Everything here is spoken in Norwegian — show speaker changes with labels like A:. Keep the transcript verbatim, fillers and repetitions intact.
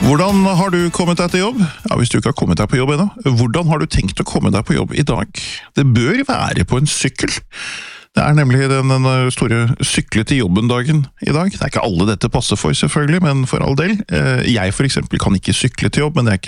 A: Hvordan har du kommet deg til jobb? Ja, hvis du ikke har kommet deg på jobb ennå. Hvordan har du tenkt å komme deg på jobb i dag? Det bør være på en sykkel. Det er nemlig den, den store sykle til jobben-dagen i dag. Det er ikke alle dette passer for, selvfølgelig, men for all del. Jeg for eksempel kan ikke sykle til jobb, men det er ikke